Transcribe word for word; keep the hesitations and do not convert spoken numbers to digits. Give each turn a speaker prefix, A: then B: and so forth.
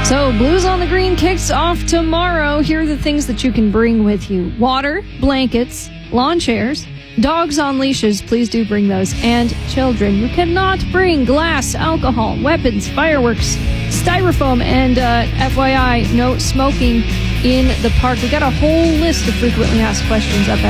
A: So, Blues on the Green kicks off tomorrow. Here are the things that you can bring with you. Water, blankets, lawn chairs, dogs on leashes, please do bring those, and children. You cannot bring glass, alcohol, weapons, fireworks, styrofoam, and uh, F Y I, no smoking in the park. We got a whole list of frequently asked questions up at